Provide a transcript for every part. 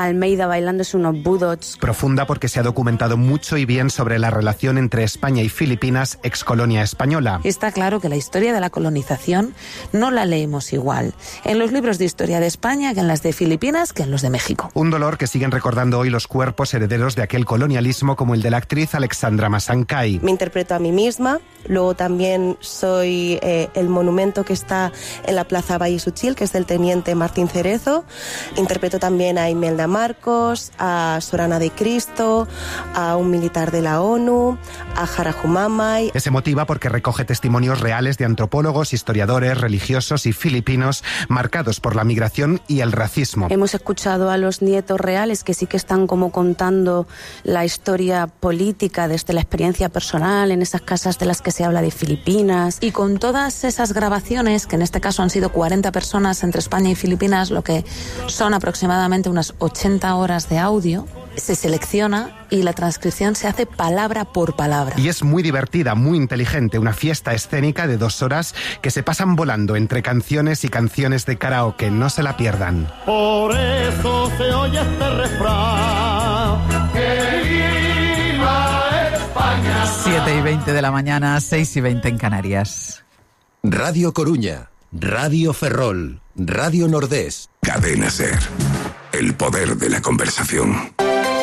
Almeida bailándose unos budots. Profunda porque se ha documentado mucho y bien sobre la relación entre España y Filipinas, excolonia española. Está claro que la historia de la colonización no la leemos igual en los libros de historia de España que en las de Filipinas que en los de México. Un dolor que siguen recordando hoy los cuerpos herederos de aquel colonialismo, como el de la actriz Alexandra Masancay. Me interpreto a mí misma, luego también soy el monumento que está en la Plaza Valle Suchil, que es del teniente Martín Cerezo. Interpreto también a Imelda Marcos, a Sorana de Cristo, a un militar de la ONU, a Jarajumamay. Es emotiva porque recoge testimonios reales de antropólogos, historiadores, religiosos y filipinos marcados por la migración y el racismo. Hemos escuchado a los nietos reales que sí que están como contando la historia política desde la experiencia personal en esas casas de las que se habla de Filipinas. Y con todas esas grabaciones, que en este caso han sido 40 personas entre España y Filipinas, lo que son aproximadamente unas 80 horas de audio, se selecciona y la transcripción se hace palabra por palabra. Y es muy divertida, muy inteligente, una fiesta escénica de 2 horas que se pasan volando entre canciones y canciones de karaoke. No se la pierdan. Por eso se oye este refrán: ¡que viva España! 7:20 de la mañana, 6:20 en Canarias. Radio Coruña, Radio Ferrol, Radio Nordés. Cadena SER. El poder de la conversación.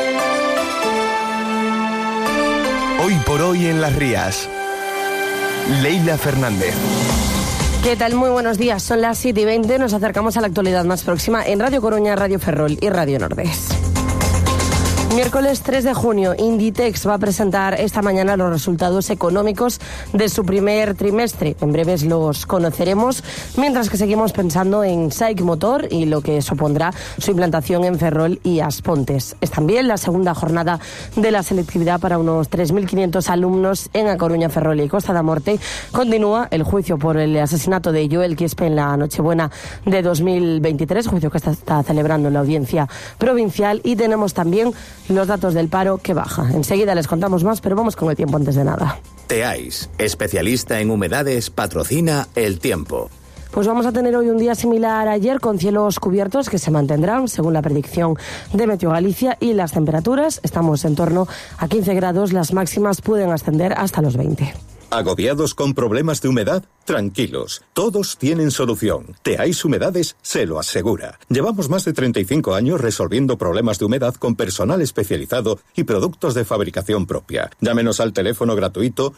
Hoy por hoy en Las Rías. Leila Fernández. ¿Qué tal? Muy buenos días. Son las 7:20. Nos acercamos a la actualidad más próxima en Radio Coruña, Radio Ferrol y Radio Nordés. Miércoles 3 de junio, Inditex va a presentar esta mañana los resultados económicos de su primer trimestre. En breves los conoceremos, mientras que seguimos pensando en SAIC Motor y lo que supondrá su implantación en Ferrol y Aspontes. Es también la segunda jornada de la selectividad para unos 3.500 alumnos en A Coruña, Ferrol y Costa da Morte. Continúa el juicio por el asesinato de Joel Quispe en la Nochebuena de 2023, juicio que está celebrando en la Audiencia Provincial, y tenemos también los datos del paro que baja. Enseguida les contamos más, pero vamos con el tiempo antes de nada. Teais, especialista en humedades, patrocina El Tiempo. Pues vamos a tener hoy un día similar a ayer, con cielos cubiertos que se mantendrán según la predicción de Meteo Galicia, y las temperaturas estamos en torno a 15 grados, las máximas pueden ascender hasta los 20. ¿Agobiados con problemas de humedad? Tranquilos, todos tienen solución. Teais Humedades se lo asegura. Llevamos más de 35 años resolviendo problemas de humedad con personal especializado y productos de fabricación propia. Llámenos al teléfono gratuito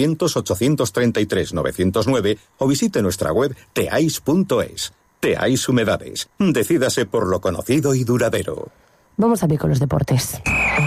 900-833-909 o visite nuestra web teais.es. Teais Humedades. Decídase por lo conocido y duradero. Vamos a ver con los deportes.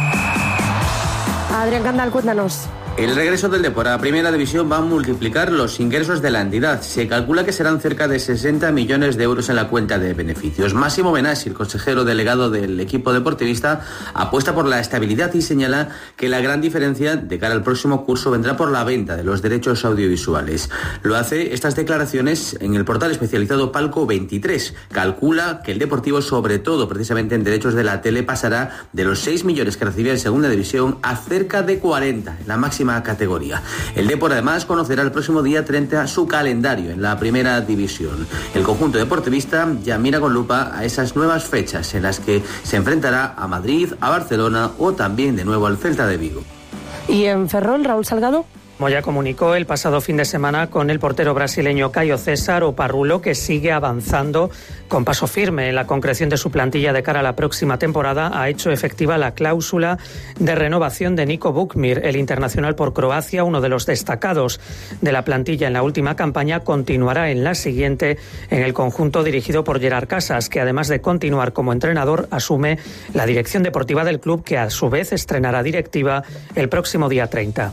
Adrián Candal, cuéntanos. El regreso del Depor a Primera División va a multiplicar los ingresos de la entidad. Se calcula que serán cerca de 60 millones de euros en la cuenta de beneficios. Máximo Benassi, el consejero delegado del equipo deportivista, apuesta por la estabilidad y señala que la gran diferencia de cara al próximo curso vendrá por la venta de los derechos audiovisuales. Lo hace estas declaraciones en el portal especializado Palco 23. Calcula que el Deportivo, sobre todo precisamente en derechos de la tele, pasará de los 6 millones que recibía en Segunda División a cerca de 40 en la máxima categoría. El Depor además conocerá el próximo día 30 su calendario en la Primera División. El conjunto deportivista ya mira con lupa a esas nuevas fechas en las que se enfrentará a Madrid, a Barcelona o también de nuevo al Celta de Vigo. ¿Y en Ferrol, Raúl Salgado? Como ya comunicó el pasado fin de semana con el portero brasileño Caio César Oparrulo, que sigue avanzando con paso firme en la concreción de su plantilla de cara a la próxima temporada, ha hecho efectiva la cláusula de renovación de Nico Bukmir, el internacional por Croacia, uno de los destacados de la plantilla en la última campaña. Continuará en la siguiente en el conjunto dirigido por Gerard Casas, que además de continuar como entrenador, asume la dirección deportiva del club, que a su vez estrenará directiva el próximo día 30.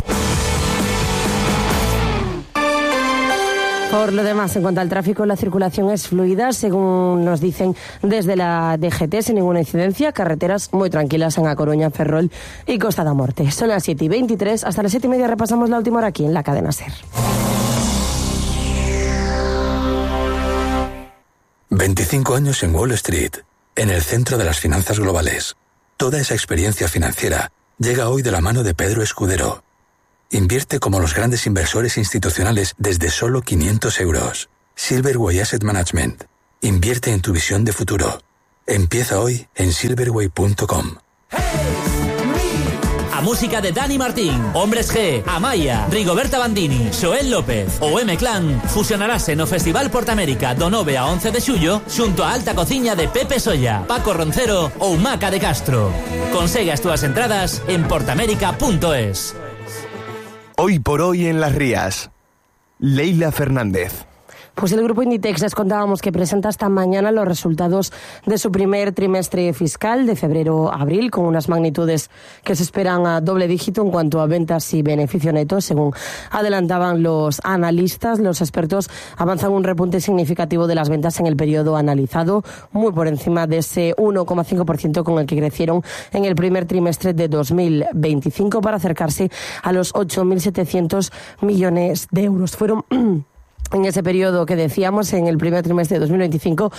Por lo demás, en cuanto al tráfico, la circulación es fluida, según nos dicen desde la DGT, sin ninguna incidencia. Carreteras muy tranquilas en A Coruña, Ferrol y Costa da Morte. Son las 7:23, hasta las 7:30 repasamos la última hora aquí en la cadena SER. 25 años en Wall Street, en el centro de las finanzas globales. Toda esa experiencia financiera llega hoy de la mano de Pedro Escudero. Invierte como los grandes inversores institucionales desde solo 500 euros. Silverway Asset Management. Invierte en tu visión de futuro. Empieza hoy en silverway.com. A música de Dani Martín, Hombres G, Amaya, Rigoberta Bandini, Xoel López ou M-Clan fusionarase no Festival Portamérica do 9 a 11 de xullo xunto a alta cociña de Pepe Solla, Paco Roncero ou Maca de Castro. Consegue as túas entradas en portamérica.es. Hoy por hoy en Las Rías, Leila Fernández. Pues el grupo Inditex les contábamos que presenta esta mañana los resultados de su primer trimestre fiscal de febrero a abril, con unas magnitudes que se esperan a doble dígito en cuanto a ventas y beneficio neto. Según adelantaban los analistas, los expertos avanzan un repunte significativo de las ventas en el periodo analizado, muy por encima de ese 1,5% con el que crecieron en el primer trimestre de 2025 para acercarse a los 8.700 millones de euros. Fueron en ese periodo que decíamos, en el primer trimestre de 2025,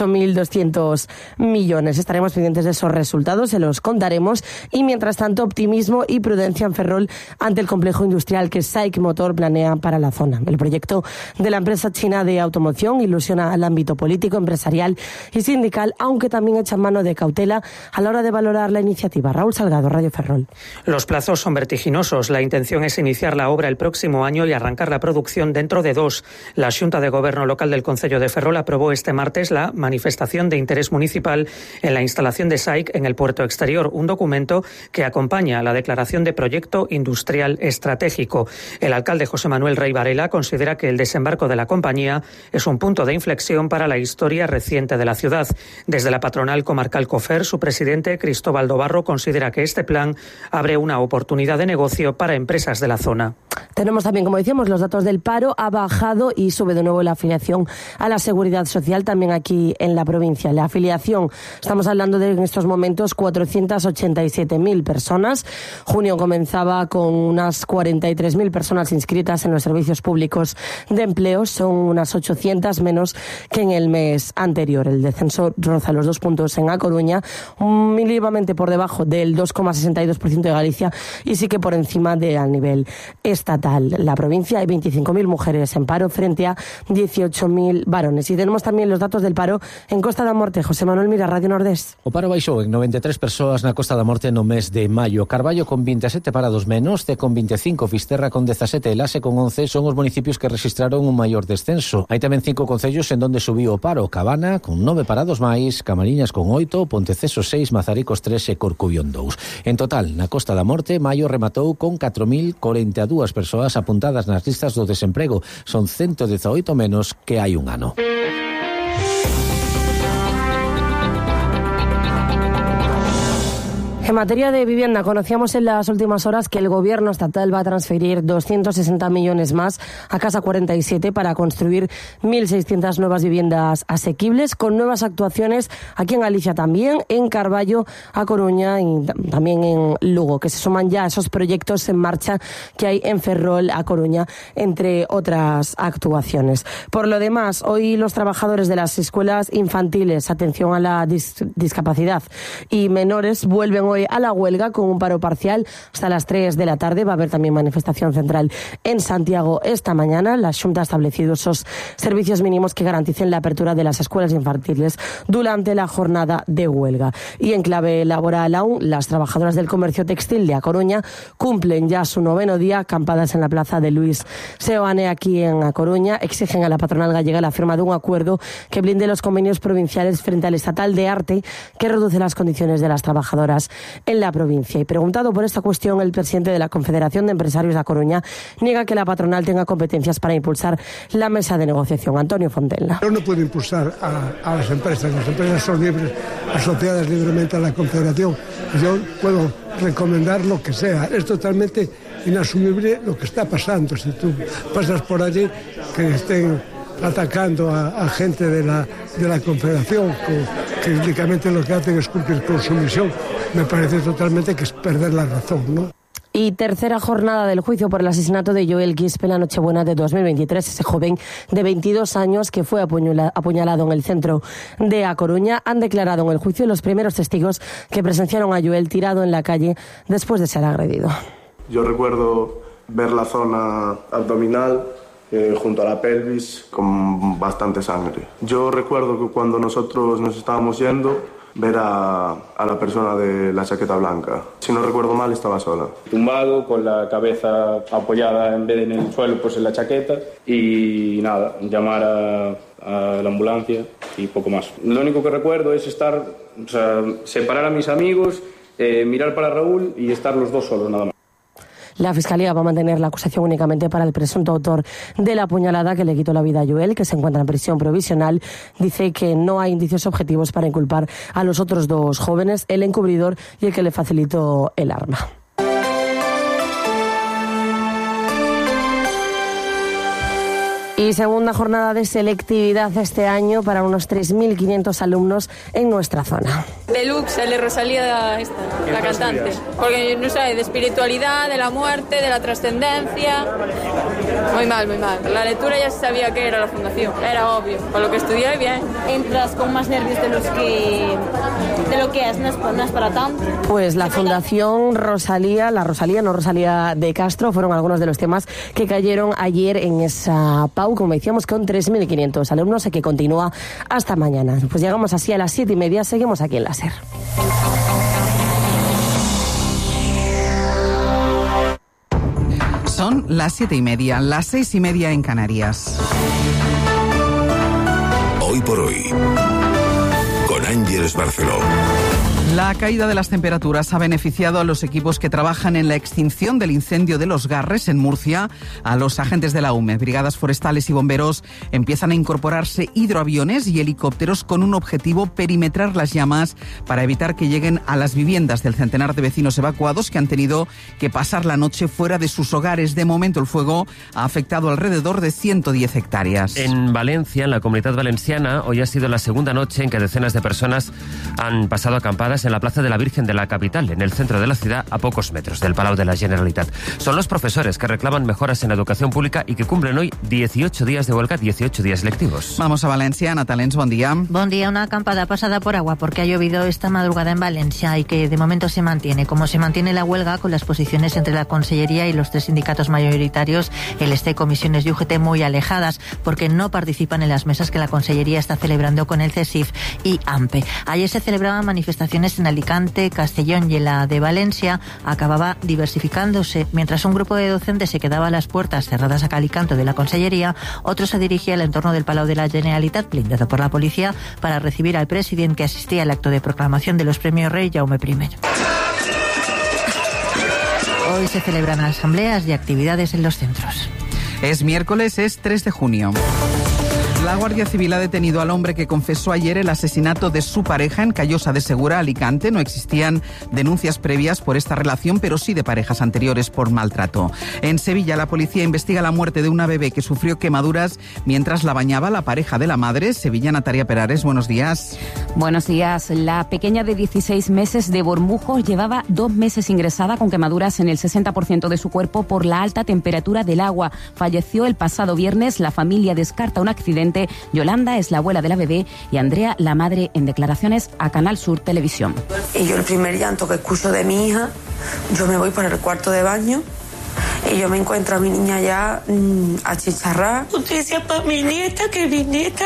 8.200 millones. Estaremos pendientes de esos resultados, se los contaremos. Y mientras tanto, optimismo y prudencia en Ferrol ante el complejo industrial que SAIC Motor planea para la zona. El proyecto de la empresa china de automoción ilusiona al ámbito político, empresarial y sindical, aunque también echa mano de cautela a la hora de valorar la iniciativa. Raúl Salgado, Radio Ferrol. Los plazos son vertiginosos. La intención es iniciar la obra el próximo año y arrancar la producción dentro de 2. La Xunta de Goberno Local del Concello de Ferrol aprobó este martes la manifestación de interés municipal en la instalación de SAIC en el puerto exterior, un documento que acompaña a la declaración de proyecto industrial estratégico. El alcalde José Manuel Rey Varela considera que el desembarco de la compañía es un punto de inflexión para la historia reciente de la ciudad. Desde la patronal comarcal COFER, su presidente Cristóbal Dobarro considera que este plan abre una oportunidad de negocio para empresas de la zona. Tenemos también, como decíamos, los datos del paro. Ha bajado y sube de nuevo la afiliación a la Seguridad Social también aquí en la provincia. La afiliación, estamos hablando de en estos momentos 487.000 personas. Junio comenzaba con unas 43.000 personas inscritas en los servicios públicos de empleo. Son unas 800 menos que en el mes anterior. El descenso roza los 2 puntos en A Coruña, mínimamente por debajo del 2,62% de Galicia y sí que por encima del nivel estatal. La provincia hay 25.000 mujeres en paro frente a 18.000 varones. Y tenemos también los datos del paro en Costa da Morte. José Manuel Mira, Radio Nordés. O paro baixou en 93 persoas na Costa da Morte no mes de maio. Carballo con 27 parados menos, C con 25, Fisterra con 17 e Lase con 11 son os municipios que registraron un maior descenso. Hai tamén 5 concellos en donde subiu o paro. Cabana con 9 parados máis, Camariñas con 8, Ponteceso 6, Mazaricos 3 e Corcubión 2. En total, na Costa da Morte, maio rematou con 4.042 persoas apuntadas nas listas do desemprego. Son 118 menos que hai un ano. En materia de vivienda, conocíamos en las últimas horas que el gobierno estatal va a transferir 260 millones más a Casa 47 para construir 1.600 nuevas viviendas asequibles, con nuevas actuaciones aquí en Galicia también, en Carballo, A Coruña y también en Lugo, que se suman ya a esos proyectos en marcha que hay en Ferrol, A Coruña, entre otras actuaciones. Por lo demás, hoy los trabajadores de las escuelas infantiles, atención a la discapacidad y menores, vuelven hoy a la huelga con un paro parcial hasta las 3 de la tarde. Va a haber también manifestación central en Santiago esta mañana. La Xunta ha establecido esos servicios mínimos que garanticen la apertura de las escuelas infantiles durante la jornada de huelga. Y en clave laboral aún, las trabajadoras del comercio textil de A Coruña cumplen ya su 9º día acampadas en la plaza de Luis Seoane aquí en A Coruña. Exigen a la patronal gallega la firma de un acuerdo que blinde los convenios provinciales frente al estatal de arte que reduce las condiciones de las trabajadoras en la provincia. Y preguntado por esta cuestión, el presidente de la Confederación de Empresarios de A Coruña niega que la patronal tenga competencias para impulsar la mesa de negociación. Antonio Fontella. Yo no puedo impulsar a las empresas son libres, asociadas libremente a la Confederación. Yo puedo recomendar lo que sea. Es totalmente inasumible lo que está pasando. Si tú pasas por allí, que estén atacando a gente de la Confederación, que únicamente lo que hacen es cumplir con su misión, me parece totalmente que es perder la razón, ¿no? Y tercera jornada del juicio por el asesinato de Joel Quispe la Nochebuena de 2023, ese joven de 22 años que fue apuñalado en el centro de A Coruña. Han declarado en el juicio los primeros testigos que presenciaron a Joel tirado en la calle después de ser agredido. Yo recuerdo ver la zona abdominal junto a la pelvis con bastante sangre. Yo recuerdo que cuando nosotros nos estábamos yendo, ver a la persona de la chaqueta blanca. Si no recuerdo mal, estaba sola. Tumbado, con la cabeza apoyada en vez de en el suelo, pues en la chaqueta. Y nada, llamar a la ambulancia y poco más. Lo único que recuerdo es separar a mis amigos, mirar para Raúl y estar los dos solos nada más. La Fiscalía va a mantener la acusación únicamente para el presunto autor de la puñalada que le quitó la vida a Joel, que se encuentra en prisión provisional. Dice que no hay indicios objetivos para inculpar a los otros dos jóvenes, el encubridor y el que le facilitó el arma. Y segunda jornada de selectividad este año para unos 3.500 alumnos en nuestra zona. Deluxe, el de Rosalía, la cantante. Porque, no sé, de espiritualidad, de la muerte, de la trascendencia. Muy mal, muy mal. La lectura ya se sabía que era la fundación, era obvio. Con lo que estudié, bien. Entras con más nervios de lo que es, no es para tanto. Pues la fundación Rosalía de Castro, fueron algunos de los temas que cayeron ayer en esa PAU, como decíamos, con 3.500 alumnos y que continúa hasta mañana. Pues llegamos así a las 7:30, seguimos aquí en la SER. Son las 7:30, las 6:30 en Canarias. Hoy por hoy, con Ángeles Barceló. La caída de las temperaturas ha beneficiado a los equipos que trabajan en la extinción del incendio de Los Garres en Murcia. A los agentes de la UME, brigadas forestales y bomberos empiezan a incorporarse hidroaviones y helicópteros con un objetivo: perimetrar las llamas para evitar que lleguen a las viviendas del centenar de vecinos evacuados que han tenido que pasar la noche fuera de sus hogares. De momento el fuego ha afectado alrededor de 110 hectáreas. En Valencia, en la Comunitat Valenciana, hoy ha sido la segunda noche en que decenas de personas han pasado acampadas en la Plaza de la Virgen de la capital, en el centro de la ciudad, a pocos metros del Palau de la Generalitat. Son los profesores que reclaman mejoras en la educación pública y que cumplen hoy 18 días de huelga, 18 días lectivos. Vamos a Valencia. Natalens, buen día. Buen día. Una acampada pasada por agua porque ha llovido esta madrugada en Valencia y que de momento se mantiene. Como se mantiene la huelga, con las posiciones entre la Consellería y los tres sindicatos mayoritarios, el ST, Comisiones y UGT, muy alejadas, porque no participan en las mesas que la Consellería está celebrando con el CESIF y AMPE. Ayer se celebraban manifestaciones en Alicante, Castellón y la de Valencia acababa diversificándose. Mientras un grupo de docentes se quedaba a las puertas cerradas a cal y canto de la Consellería, otro se dirigía al entorno del Palau de la Generalitat, blindado por la policía, para recibir al presidente que asistía al acto de proclamación de los premios Rey Jaume I. Hoy se celebran asambleas y actividades en los centros. Es miércoles, es 3 de junio. La Guardia Civil ha detenido al hombre que confesó ayer el asesinato de su pareja en Callosa de Segura, Alicante. No existían denuncias previas por esta relación, pero sí de parejas anteriores por maltrato. En Sevilla, la policía investiga la muerte de una bebé que sufrió quemaduras mientras la bañaba la pareja de la madre. Sevillana Taria Perares, buenos días. Buenos días. La pequeña de 16 meses de Bormujos llevaba 2 meses ingresada con quemaduras en el 60% de su cuerpo por la alta temperatura del agua. Falleció el pasado viernes. La familia descarta un accidente. Yolanda es la abuela de la bebé y Andrea, la madre, en declaraciones a Canal Sur Televisión. Y yo el primer llanto que escucho de mi hija, yo me voy para el cuarto de baño y yo me encuentro a mi niña ya achicharrada. Justicia para mi nieta, que mi nieta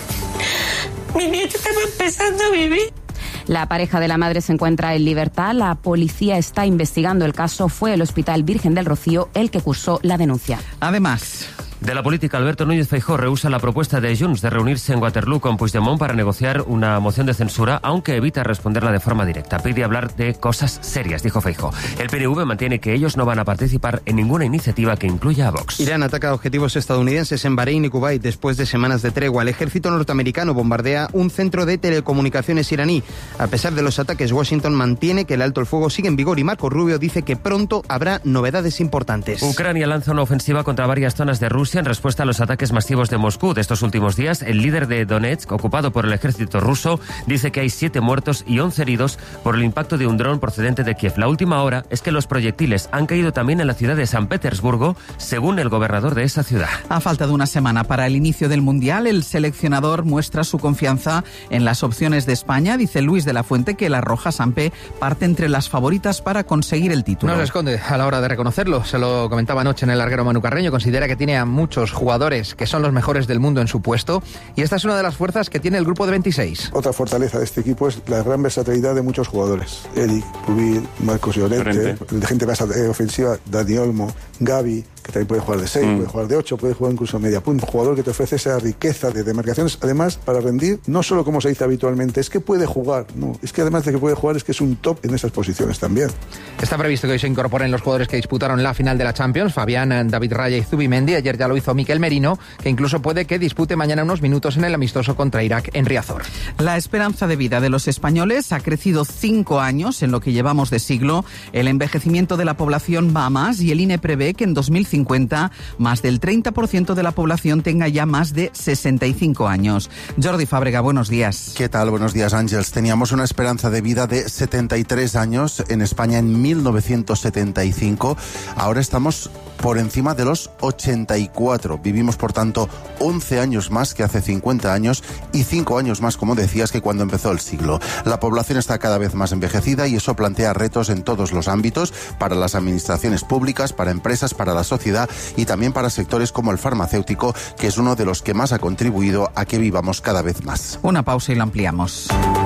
estaba empezando a vivir. La pareja de la madre se encuentra en libertad. La policía está investigando el caso. Fue el Hospital Virgen del Rocío el que cursó la denuncia. Además, de la política, Alberto Núñez Feijóo rehúsa la propuesta de Junts de reunirse en Waterloo con Puigdemont para negociar una moción de censura, aunque evita responderla de forma directa. Pide hablar de cosas serias, dijo Feijóo. El PNV mantiene que ellos no van a participar en ninguna iniciativa que incluya a Vox. Irán ataca objetivos estadounidenses en Bahrein y Kuwait después de semanas de tregua. El ejército norteamericano bombardea un centro de telecomunicaciones iraní. A pesar de los ataques, Washington mantiene que el alto el fuego sigue en vigor y Marco Rubio dice que pronto habrá novedades importantes. Ucrania lanza una ofensiva contra varias zonas de Rusia en respuesta a los ataques masivos de Moscú de estos últimos días. El líder de Donetsk, ocupado por el ejército ruso, dice que hay 7 muertos y 11 heridos por el impacto de un dron procedente de Kiev. La última hora es que los proyectiles han caído también en la ciudad de San Petersburgo, según el gobernador de esa ciudad. A falta de una semana para el inicio del Mundial, el seleccionador muestra su confianza en las opciones de España. Dice Luis de la Fuente que la Roja Sampe parte entre las favoritas para conseguir el título. No se esconde a la hora de reconocerlo. Se lo comentaba anoche en el larguero Manu Carreño. Considera que tiene a muy muchos jugadores que son los mejores del mundo en su puesto, y esta es una de las fuerzas que tiene el grupo de 26. Otra fortaleza de este equipo es la gran versatilidad de muchos jugadores. Eric, Pubil, Marcos Llorente, de gente más ofensiva, Dani Olmo, Gavi, que también puede jugar de 6, puede jugar de 8, puede jugar incluso media punta. Un jugador que te ofrece esa riqueza de demarcaciones, además, para rendir, no solo como se dice habitualmente, es que puede jugar, no, es que además de que puede jugar, es que es un top en esas posiciones también. Está previsto que hoy se incorporen los jugadores que disputaron la final de la Champions, Fabián, David Raya y Zubimendi. Ayer ya lo hizo Mikel Merino, que incluso puede que dispute mañana unos minutos en el amistoso contra Irak en Riazor. La esperanza de vida de los españoles ha crecido 5 años en lo que llevamos de siglo. El envejecimiento de la población va a más y el INE prevé que en 2050 más del 30% de la población tenga ya más de 65 años. Jordi Fábrega, buenos días. ¿Qué tal? Buenos días, Ángels. Teníamos una esperanza de vida de 73 años en España en 1975. Ahora estamos por encima de los 84. Vivimos, por tanto, 11 años más que hace 50 años y 5 años más, como decías, que cuando empezó el siglo. La población está cada vez más envejecida y eso plantea retos en todos los ámbitos, para las administraciones públicas, para empresas, para la sociedad y también para sectores como el farmacéutico, que es uno de los que más ha contribuido a que vivamos cada vez más. Una pausa y lo ampliamos.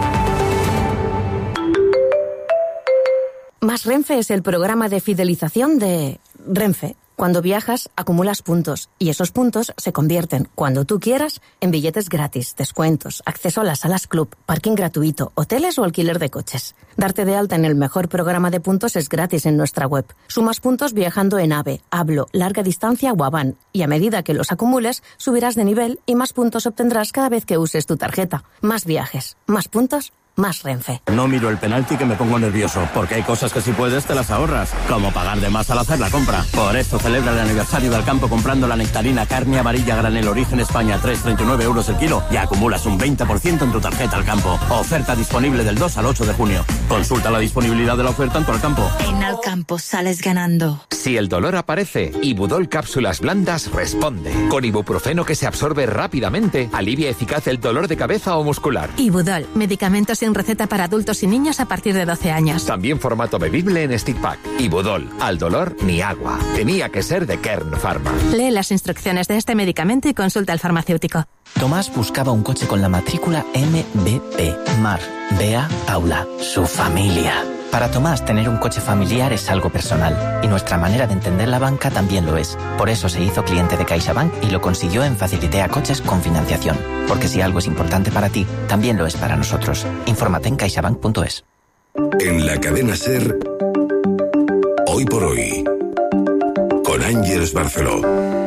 Más Renfe es el programa de fidelización de Renfe. Cuando viajas, acumulas puntos y esos puntos se convierten, cuando tú quieras, en billetes gratis, descuentos, acceso a las salas club, parking gratuito, hoteles o alquiler de coches. Darte de alta en el mejor programa de puntos es gratis en nuestra web. Sumas puntos viajando en AVE, Hablo, Larga Distancia o Avan, y a medida que los acumules, subirás de nivel y más puntos obtendrás cada vez que uses tu tarjeta. Más viajes, más puntos, más Renfe. No miro el penalti que me pongo nervioso, porque hay cosas que si puedes te las ahorras, como pagar de más al hacer la compra. Por eso celebra el aniversario del campo comprando la nectarina carne amarilla granel Origen España, 3,39 € el kilo, y acumulas un 20% en tu tarjeta al campo. Oferta disponible del 2 al 8 de junio. Consulta la disponibilidad de la oferta en tu Alcampo. En Alcampo sales ganando. Si el dolor aparece, Ibudol Cápsulas Blandas responde. Con ibuprofeno que se absorbe rápidamente, alivia eficaz el dolor de cabeza o muscular. Ibudol, medicamentos sin receta para adultos y niños a partir de 12 años. También formato bebible en stick pack. Ibudol, al dolor ni agua. Tenía que ser de Kern Pharma. Lee las instrucciones de este medicamento y consulta al farmacéutico. Tomás buscaba un coche con la matrícula MBP. Mar, Bea, Paula, su familia. Para Tomás, tener un coche familiar es algo personal, y nuestra manera de entender la banca también lo es. Por eso se hizo cliente de CaixaBank y lo consiguió en Facilitea Coches con financiación. Porque si algo es importante para ti, también lo es para nosotros. Infórmate en caixabank.es. En la cadena SER, Hoy por Hoy, con Ángeles Barceló.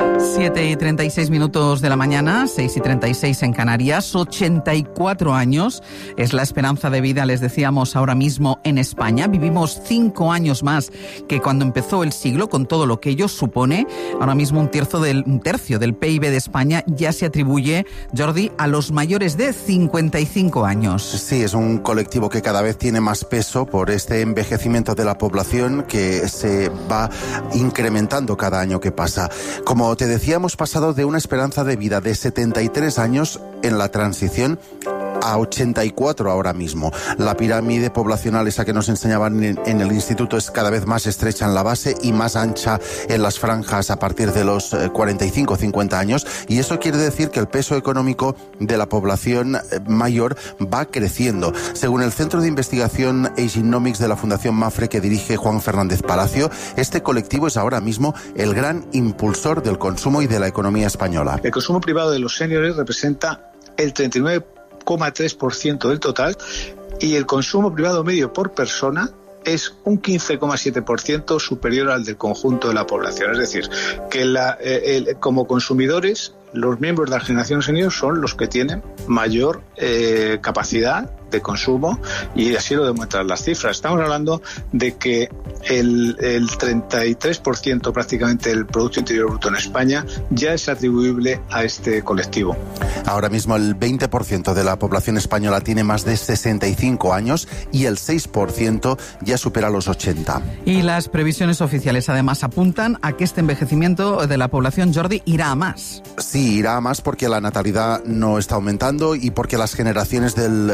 7:36 de la mañana, 6:36 en Canarias. 84 años es la esperanza de vida, les decíamos, ahora mismo en España. Vivimos 5 años más que cuando empezó el siglo, con todo lo que ello supone. Ahora mismo un tercio del PIB de España ya se atribuye, Jordi, a los mayores de 55 años. Sí, es un colectivo que cada vez tiene más peso por este envejecimiento de la población que se va incrementando cada año que pasa. Como te decía, hemos pasado de una esperanza de vida de 73 años en la transición a 84 ahora mismo. La pirámide poblacional, esa que nos enseñaban en el instituto, es cada vez más estrecha en la base y más ancha en las franjas a partir de los 45 o 50 años, y eso quiere decir que el peso económico de la población mayor va creciendo. Según el Centro de Investigación Agenomics de la Fundación Mafre, que dirige Juan Fernández Palacio, este colectivo es ahora mismo el gran impulsor del consumo y de la economía española. El consumo privado de los seniors representa el 39,3% del total, y el consumo privado medio por persona es un 15,7% superior al del conjunto de la población. Es decir, que como consumidores, los miembros de la generación senior son los que tienen mayor capacidad de consumo, y así lo demuestran las cifras. Estamos hablando de que el 33% prácticamente del Producto Interior Bruto en España ya es atribuible a este colectivo. Ahora mismo el 20% de la población española tiene más de 65 años y el 6% ya supera los 80. Y las previsiones oficiales además apuntan a que este envejecimiento de la población, Jordi, irá a más. Sí, irá a más porque la natalidad no está aumentando y porque las generaciones del baby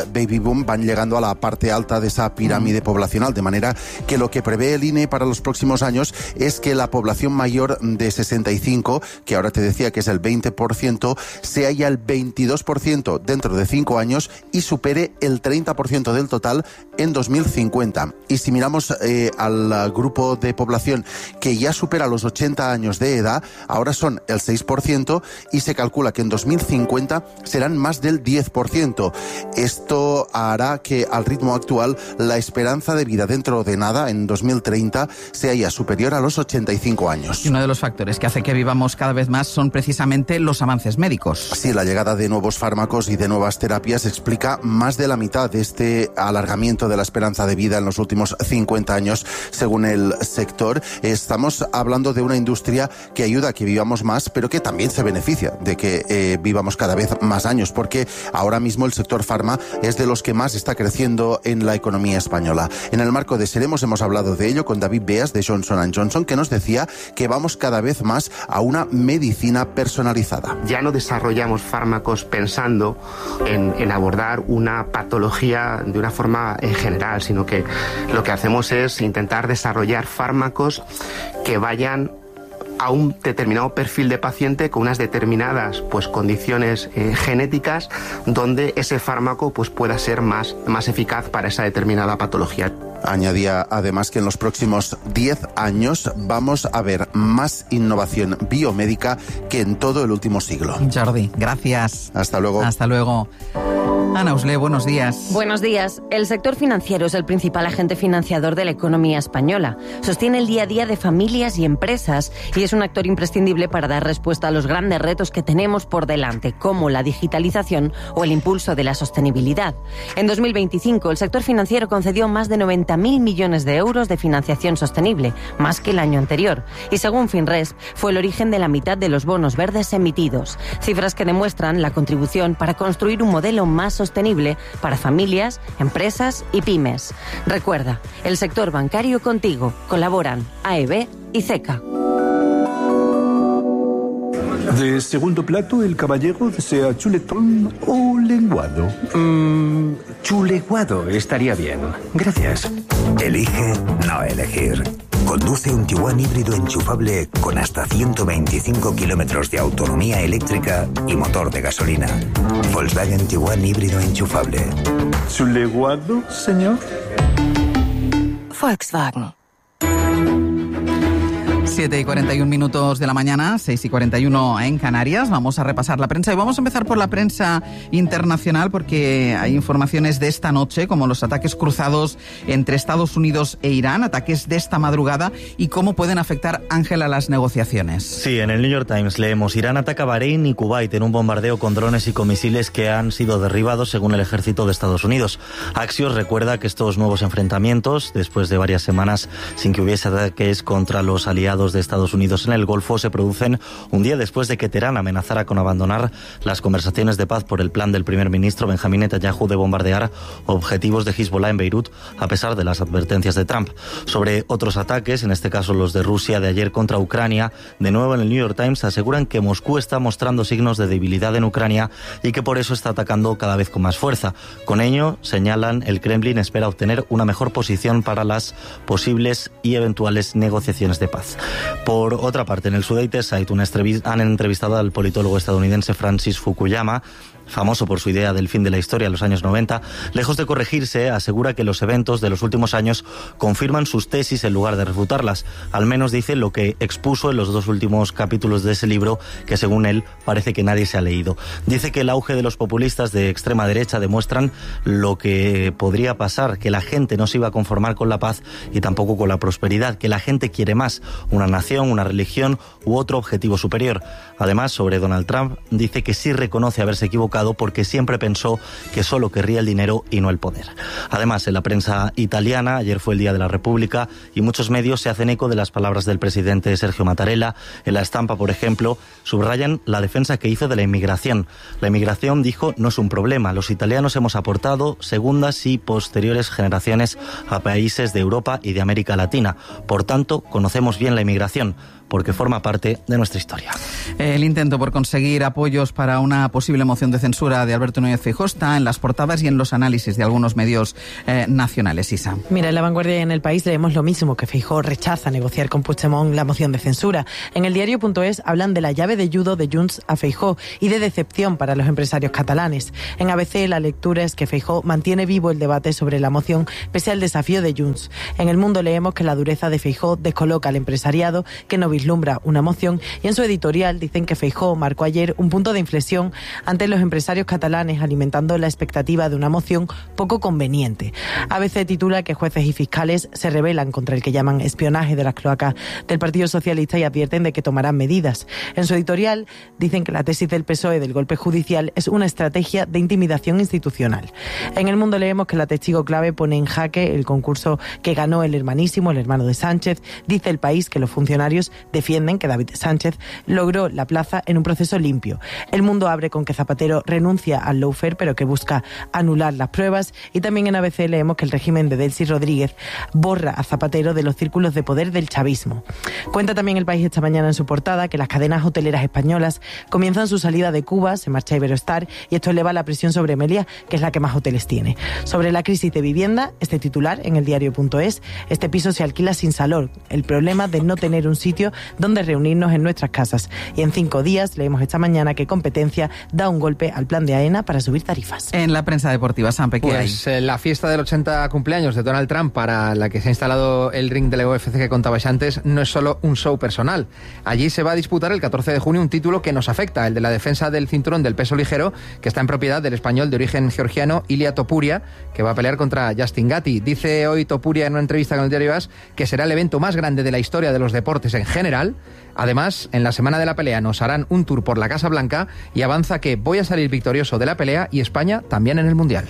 boom van llegando a la parte alta de esa pirámide poblacional, de manera que lo que prevé el INE para los próximos años es que la población mayor de 65, que ahora te decía que es el 20%, sea ya el 22% dentro de 5 años y supere el 30% del total en 2050. Y si miramos al grupo de población que ya supera los 80 años de edad, ahora son el 6% y se calcula que en 2050 serán más del 10%. Esto hará que al ritmo actual la esperanza de vida dentro de nada, en 2030, sea ya superior a los 85 años. Y uno de los factores que hace que vivamos cada vez más son precisamente los avances médicos. Sí, la llegada de nuevos fármacos y de nuevas terapias explica más de la mitad de este alargamiento de la esperanza de vida en los últimos 50 años, según el sector. Estamos hablando de una industria que ayuda a que vivamos más, pero que también se beneficia de que vivamos cada vez más años, porque ahora mismo el sector farma es de los que más está creciendo en la economía española. En el marco de Seremos hemos hablado de ello con David Beas de Johnson & Johnson, que nos decía que vamos cada vez más a una medicina personalizada. Ya no desarrollamos fármacos pensando en abordar una patología de una forma general, sino que lo que hacemos es intentar desarrollar fármacos que vayan a un determinado perfil de paciente con unas determinadas condiciones genéticas, donde ese fármaco pueda ser más eficaz para esa determinada patología. Añadía además que en los próximos 10 años vamos a ver más innovación biomédica que en todo el último siglo. Jordi, gracias. Hasta luego. Hasta luego. Ana Usle, buenos días. Buenos días. El sector financiero es el principal agente financiador de la economía española. Sostiene el día a día de familias y empresas y es un actor imprescindible para dar respuesta a los grandes retos que tenemos por delante, como la digitalización o el impulso de la sostenibilidad. En 2025, el sector financiero concedió más de 90.000 millones de euros de financiación sostenible, más que el año anterior. Y según Finresp, fue el origen de la mitad de los bonos verdes emitidos. Cifras que demuestran la contribución para construir un modelo más sostenible para familias, empresas y pymes. Recuerda, el sector bancario contigo. Colaboran AEB y CECA. De segundo plato, el caballero desea chuletón o lenguado. Chuleguado estaría bien. Gracias. Elige no elegir. Conduce un Tiguan híbrido enchufable con hasta 125 kilómetros de autonomía eléctrica y motor de gasolina. Volkswagen Tiguan híbrido enchufable. ¿Chuleguado, señor? Volkswagen. 7:41 de la mañana, 6:41 en Canarias. Vamos a repasar la prensa y vamos a empezar por la prensa internacional porque hay informaciones de esta noche, como los ataques cruzados entre Estados Unidos e Irán, ataques de esta madrugada y cómo pueden afectar, Ángel, a las negociaciones. Sí, en el New York Times leemos: Irán ataca Bahrein y Kuwait en un bombardeo con drones y con misiles que han sido derribados según el ejército de Estados Unidos. Axios recuerda que estos nuevos enfrentamientos, después de varias semanas sin que hubiese ataques contra los aliados de Estados Unidos en el Golfo, se producen un día después de que Teherán amenazara con abandonar las conversaciones de paz por el plan del primer ministro Benjamín Netanyahu de bombardear objetivos de Hezbollah en Beirut, a pesar de las advertencias de Trump. Sobre otros ataques, en este caso los de Rusia de ayer contra Ucrania, de nuevo en el New York Times aseguran que Moscú está mostrando signos de debilidad en Ucrania y que por eso está atacando cada vez con más fuerza. Con ello, señalan, el Kremlin espera obtener una mejor posición para las posibles y eventuales negociaciones de paz. Por otra parte, en el Sudate Site han entrevistado al politólogo estadounidense Francis Fukuyama, famoso por su idea del fin de la historia en los años 90, lejos de corregirse, asegura que los eventos de los últimos años confirman sus tesis en lugar de refutarlas. Al menos dice lo que expuso en los 2 últimos capítulos de ese libro, que según él parece que nadie se ha leído. Dice que el auge de los populistas de extrema derecha demuestran lo que podría pasar, que la gente no se iba a conformar con la paz y tampoco con la prosperidad, que la gente quiere más, una nación, una religión u otro objetivo superior. Además, sobre Donald Trump, dice que sí reconoce haberse equivocado porque siempre pensó que solo querría el dinero y no el poder. Además, en la prensa italiana, ayer fue el Día de la República y muchos medios se hacen eco de las palabras del presidente Sergio Mattarella. En La Estampa, por ejemplo, subrayan la defensa que hizo de la inmigración. La inmigración, dijo, no es un problema. Los italianos hemos aportado segundas y posteriores generaciones a países de Europa y de América Latina. Por tanto, conocemos bien la inmigración. porque forma parte de nuestra historia. El intento por conseguir apoyos para una posible moción de censura de Alberto Núñez Feijóo está en las portadas y en los análisis de algunos medios nacionales. Isa. Mira, en La Vanguardia y en El País leemos lo mismo, que Feijóo rechaza negociar con Puigdemont la moción de censura. En el diario.es hablan de la llave de judo de Junts a Feijóo y de decepción para los empresarios catalanes. En ABC la lectura es que Feijóo mantiene vivo el debate sobre la moción pese al desafío de Junts. En El Mundo leemos que la dureza de Feijóo descoloca al empresariado, que no vislumbra una moción, y en su editorial dicen que Feijóo marcó ayer un punto de inflexión ante los empresarios catalanes, alimentando la expectativa de una moción poco conveniente. ABC titula que jueces y fiscales se rebelan contra el que llaman espionaje de las cloacas del Partido Socialista y advierten de que tomarán medidas. En su editorial dicen que la tesis del PSOE del golpe judicial es una estrategia de intimidación institucional. En El Mundo leemos que la testigo clave pone en jaque el concurso que ganó el hermanísimo, el hermano de Sánchez. Dice El País que los funcionarios defienden que David Sánchez logró la plaza en un proceso limpio. El Mundo abre con que Zapatero renuncia al lawfare, pero que busca anular las pruebas. Y también en ABC leemos que el régimen de Delcy Rodríguez borra a Zapatero de los círculos de poder del chavismo. Cuenta también El País esta mañana en su portada que las cadenas hoteleras españolas comienzan su salida de Cuba, se marcha Iberostar y esto eleva la presión sobre Meliá, que es la que más hoteles tiene. Sobre la crisis de vivienda, este titular en el diario.es: este piso se alquila sin salón, el problema de no tener un sitio donde reunirnos en nuestras casas. Y en 5 días leemos esta mañana que Competencia da un golpe al plan de AENA para subir tarifas. En la prensa deportiva, Sampe, ¿qué hay? La fiesta del 80 cumpleaños de Donald Trump, para la que se ha instalado el ring de la UFC que contabais antes, no es solo un show personal. Allí se va a disputar el 14 de junio un título que nos afecta, el de la defensa del cinturón del peso ligero, que está en propiedad del español de origen georgiano Ilia Topuria, que va a pelear contra Justin Gatti. Dice hoy Topuria en una entrevista con el diario AS que será el evento más grande de la historia de los deportes en general. Además, en la semana de la pelea nos harán un tour por la Casa Blanca y avanza que voy a salir victorioso de la pelea y España también en el Mundial.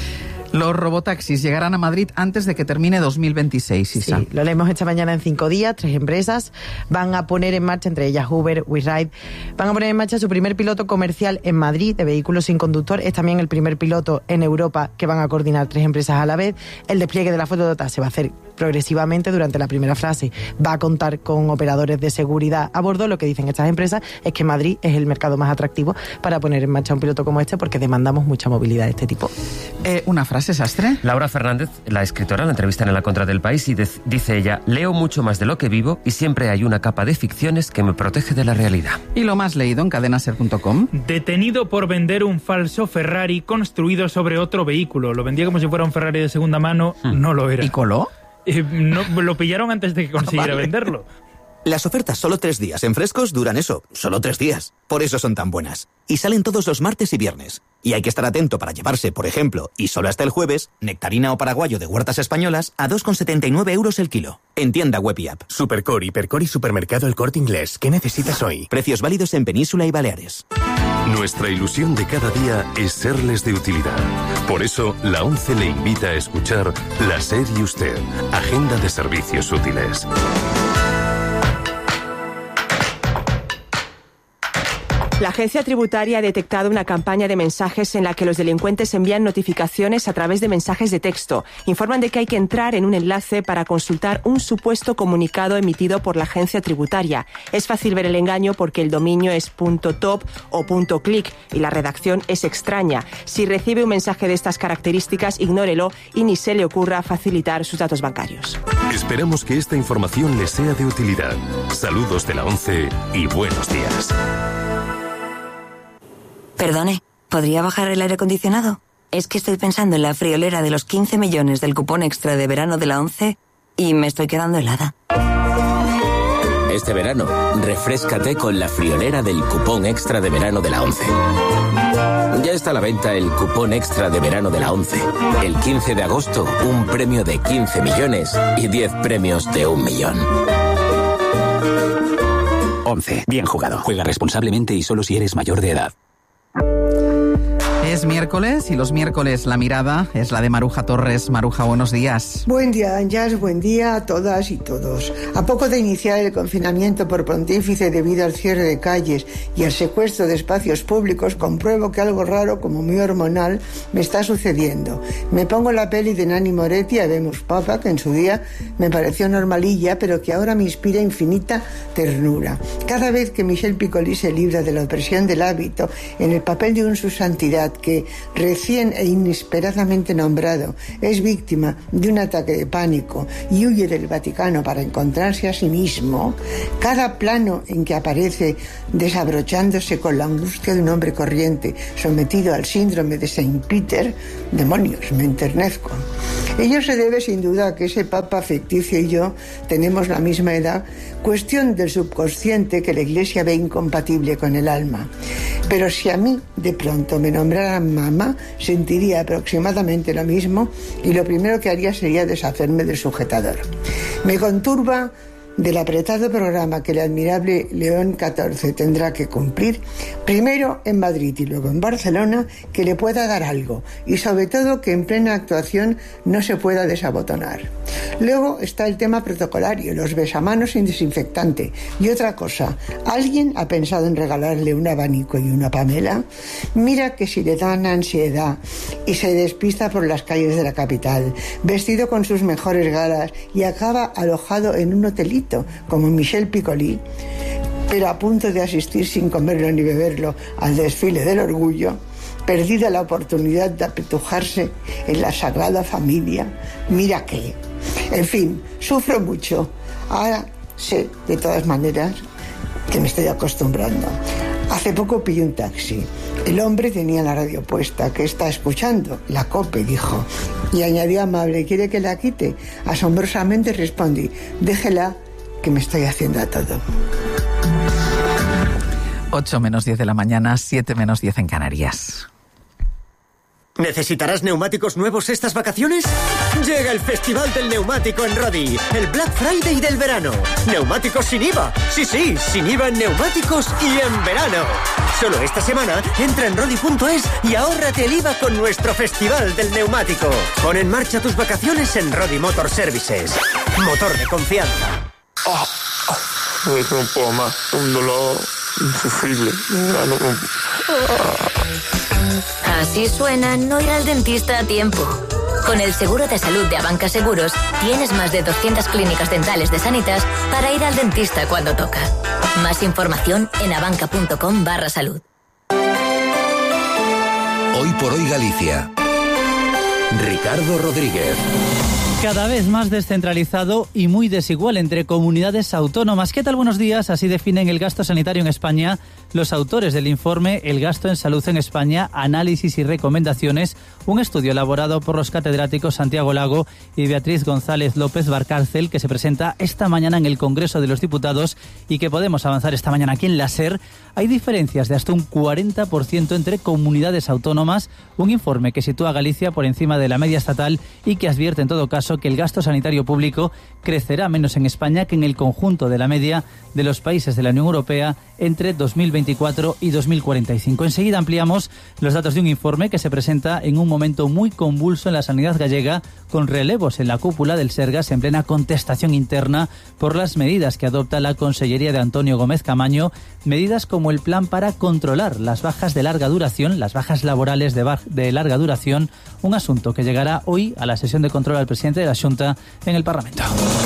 Los robotaxis llegarán a Madrid antes de que termine 2026, Isa. Sí, lo leemos esta mañana en 5 días. 3 empresas van a poner en marcha, entre ellas Uber, WeRide, van a poner en marcha su primer piloto comercial en Madrid de vehículos sin conductor. Es también el primer piloto en Europa que van a coordinar 3 empresas a la vez. El despliegue de la fotodata se va a hacer progresivamente. Durante la primera fase va a contar con operadores de seguridad a bordo. Lo que dicen estas empresas es que Madrid es el mercado más atractivo para poner en marcha un piloto como este, porque demandamos mucha movilidad de este tipo. Una frase, Sastre. Laura Fernández, la escritora, la entrevistan en La Contra del País y dice ella: leo mucho más de lo que vivo y siempre hay una capa de ficciones que me protege de la realidad. Y lo más leído en cadenaser.com. Detenido por vender un falso Ferrari construido sobre otro vehículo. Lo vendía como si fuera un Ferrari de segunda mano, no lo era. ¿Y coló? No, lo pillaron antes de que consiguiera venderlo. Las ofertas solo 3 días en Frescos duran eso, solo 3 días. Por eso son tan buenas. Y salen todos los martes y viernes. Y hay que estar atento para llevarse, por ejemplo, y solo hasta el jueves, nectarina o paraguayo de huertas españolas a 2,79 euros el kilo. En tienda web y app. Supercore, Hipercore y Supermercado El Corte Inglés. ¿Qué necesitas hoy? Precios válidos en Península y Baleares. Nuestra ilusión de cada día es serles de utilidad. Por eso, la ONCE le invita a escuchar La SER y Usted, Agenda de Servicios Útiles. La agencia tributaria ha detectado una campaña de mensajes en la que los delincuentes envían notificaciones a través de mensajes de texto. Informan de que hay que entrar en un enlace para consultar un supuesto comunicado emitido por la agencia tributaria. Es fácil ver el engaño porque el dominio es .top o .click y la redacción es extraña. Si recibe un mensaje de estas características, ignórelo y ni se le ocurra facilitar sus datos bancarios. Esperamos que esta información les sea de utilidad. Saludos de la ONCE y buenos días. Perdone, ¿podría bajar el aire acondicionado? Es que estoy pensando en la friolera de los 15 millones del cupón extra de verano de la ONCE y me estoy quedando helada. Este verano, refréscate con la friolera del cupón extra de verano de la ONCE. Ya está a la venta el cupón extra de verano de la ONCE. El 15 de agosto, un premio de 15 millones y 10 premios de 1 millón. ONCE. Bien jugado. Juega responsablemente y solo si eres mayor de edad. Es Es miércoles y los miércoles la mirada es la de Maruja Torres. Maruja, buenos días. Buen día, Ángeles, buen día a todas y todos. A poco de iniciar el confinamiento por pontífice debido al cierre de calles y al secuestro de espacios públicos, compruebo que algo raro, como muy hormonal, me está sucediendo. Me pongo la peli de Nanni Moretti, Habemos Papa, que en su día me pareció normalilla, pero que ahora me inspira infinita ternura. Cada vez que Michel Piccoli se libra de la opresión del hábito en el papel de un su santidad que, recién e inesperadamente nombrado, es víctima de un ataque de pánico y huye del Vaticano para encontrarse a sí mismo, cada plano en que aparece desabrochándose con la angustia de un hombre corriente sometido al síndrome de Saint Peter, demonios, me enternezco. Ello se debe sin duda a que ese papa ficticio y yo tenemos la misma edad, cuestión del subconsciente que la Iglesia ve incompatible con el alma. Pero si a mí de pronto me nombraran mamá, sentiría aproximadamente lo mismo y lo primero que haría sería deshacerme del sujetador. Me conturba del apretado programa que el admirable León XIV tendrá que cumplir, primero en Madrid y luego en Barcelona, que le pueda dar algo y sobre todo que en plena actuación no se pueda desabotonar. Luego está el tema protocolario, los besamanos sin desinfectante. Y otra cosa, ¿alguien ha pensado en regalarle un abanico y una Pamela? Mira que si le dan ansiedad y se despista por las calles de la capital, vestido con sus mejores galas y acaba alojado en un hotelito como Michel Piccoli, pero a punto de asistir sin comerlo ni beberlo al desfile del orgullo, perdida la oportunidad de apetujarse en la Sagrada Familia. Mira que, en fin, sufro mucho. Ahora sé, de todas maneras, que me estoy acostumbrando. Hace poco pillé un taxi. El hombre tenía la radio puesta. ¿Qué está escuchando? La COPE, dijo. Y añadió amable, ¿quiere que la quite? Asombrosamente respondí, déjela, que me estoy haciendo a todo. 8 menos 10 de la mañana, 7 menos 10 en Canarias. ¿Necesitarás neumáticos nuevos estas vacaciones? Llega el Festival del Neumático en Rodi, el Black Friday del verano. Neumáticos sin IVA. Sí, sin IVA en neumáticos y en verano. Solo esta semana entra en Rodi.es y ahórrate el IVA con nuestro Festival del Neumático. Pon en marcha tus vacaciones en Rodi Motor Services. Motor de confianza. No puedo más. Un dolor insufrible. Así suena no ir al dentista a tiempo. Con el seguro de salud de Abanca Seguros, tienes más de 200 clínicas dentales de Sanitas para ir al dentista cuando toca. Más información en abanca.com/salud. Hoy por hoy Galicia. Ricardo Rodríguez. Cada vez más descentralizado y muy desigual entre comunidades autónomas. ¿Qué tal? Buenos días. Así definen el gasto sanitario en España los autores del informe El gasto en salud en España, análisis y recomendaciones, un estudio elaborado por los catedráticos Santiago Lago y Beatriz González López Barcárcel, que se presenta esta mañana en el Congreso de los Diputados y que podemos avanzar esta mañana aquí en la SER. Hay diferencias de hasta un 40% entre comunidades autónomas, un informe que sitúa a Galicia por encima de la media estatal y que advierte en todo caso que el gasto sanitario público crecerá menos en España que en el conjunto de la media de los países de la Unión Europea entre 2024 y 2045. Enseguida ampliamos los datos de un informe que se presenta en un momento muy convulso en la sanidad gallega, con relevos en la cúpula del Sergas en plena contestación interna por las medidas que adopta la Consellería de Antonio Gómez Camaño, medidas como el plan para controlar las bajas de larga duración, las bajas laborales de larga duración, un asunto que llegará hoy a la sesión de control al presidente de la Xunta en el Parlamento.